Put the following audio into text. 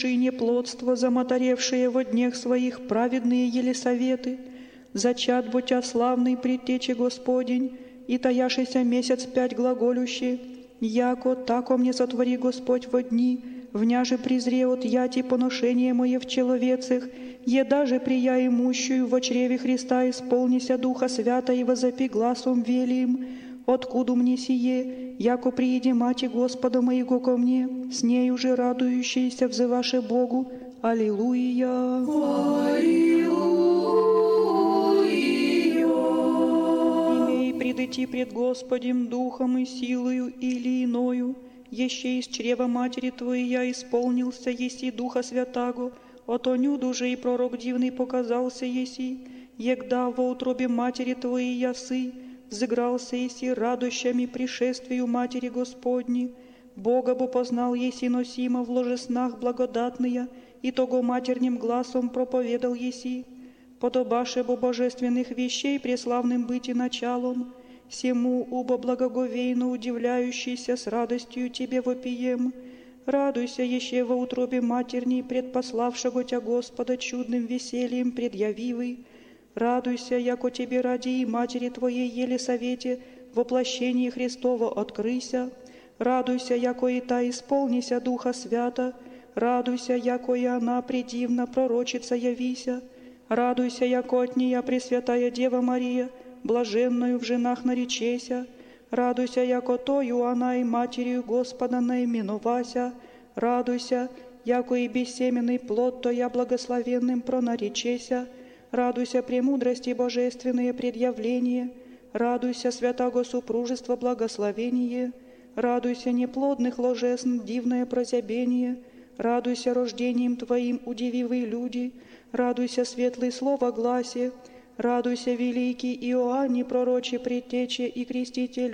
и неплодство, замоторевшие во днях своих праведные Елисаветы, зачат будья славный предтече Господень, и таяшися месяц 5 глаголюще, яко тако мне сотвори Господь во дни, вняже презре от яти поношение мое в человецах, еда же прия имущую во чреве Христа исполнися Духа Свята и возопи гласом велиим, откуда мне сие, яко прииди мати Господа моего ко мне, с ней уже радующиеся взываше Богу. Аллилуйя! Имей предыти пред Господем духом и силою или иною, еще из чрева матери твоей я исполнился, еси Духа Святаго, отонюду же и пророк дивный показался еси, егда во утробе матери твоей ясы, взыгрался еси радощами пришествию Матери Господни, Бога бо познал еси носимо в ложеснах благодатные, и того матерним гласом проповедал еси, подобаше бо божественных вещей преславным быть и началом, сему убо благоговейно удивляющийся с радостью тебе вопием, радуйся еще во утробе матерней предпославшего тя Господа чудным весельем предъявивый, радуйся, яко тебе ради и матери твоей Елисавете воплощение Христово открыся, радуйся, яко и та исполнися Духа Свята, радуйся, яко и она предивно пророчица явися, радуйся, яко от нея Пресвятая Дева Мария, блаженную в женах наречеся, радуйся, яко тою она и матерью Господа наименовася, радуйся, яко и бессеменный плод Тоя благословенным пронаречеся, радуйся премудрости божественные предъявления, радуйся святаго супружества благословение, радуйся неплодных ложесн дивное прозябение, радуйся рождением Твоим удививые люди, радуйся светлый слово гласе, радуйся великий Иоанне пророче предтече и креститель